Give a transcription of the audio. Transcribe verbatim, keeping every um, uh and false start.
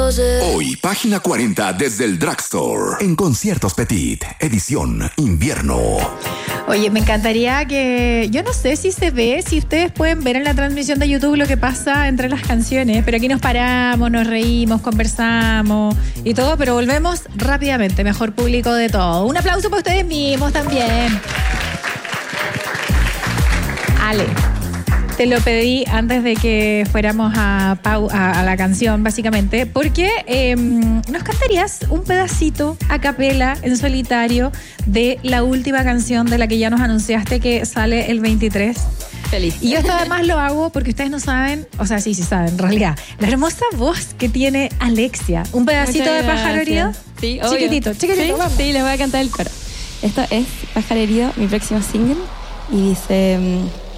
Hoy, página cuarenta desde el Drugstore. En Conciertos Petit, edición invierno. Oye, me encantaría que... Yo no sé si se ve, si ustedes pueden ver en la transmisión de YouTube lo que pasa entre las canciones, pero aquí nos paramos, nos reímos, conversamos y todo, pero volvemos rápidamente. Mejor público de todo. Un aplauso para ustedes mismos también. Ale, te lo pedí antes de que fuéramos a, pau- a, a la canción, básicamente, porque eh, nos cantarías un pedacito a capela, en solitario, de la última canción de la que ya nos anunciaste que sale el veintitrés. Feliz. Y yo esto además lo hago porque ustedes no saben, o sea, sí, sí saben, en realidad, la hermosa voz que tiene Alexia. Un pedacito Muchas de Pájaro Herido. Sí, obvio. Chiquitito, chiquitito, ¿Sí? vamos. Sí, les voy a cantar el coro. Esto es Pájaro Herido, mi próximo single, y dice...